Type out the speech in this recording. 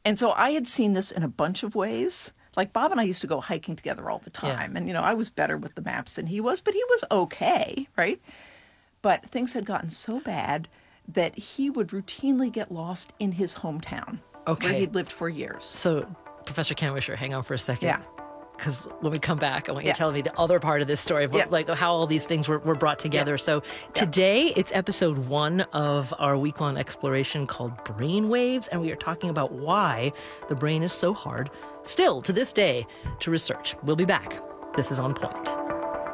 And so I had seen this in a bunch of ways. Like Bob and I used to go hiking together all the time. Yeah. And, I was better with the maps than he was, but he was okay, right? But things had gotten so bad that he would routinely get lost in his hometown where Okay. he'd lived for years. So, Professor Canwisher, hang on for a second. Yeah. Because when we come back, I want you Yeah. to tell me the other part of this story, of Yeah. like how all these things were brought together. Yeah. So today, it's episode 1 of our week-long exploration called Brain Waves, and we are talking about why the brain is so hard, still to this day, to research. We'll be back. This is On Point.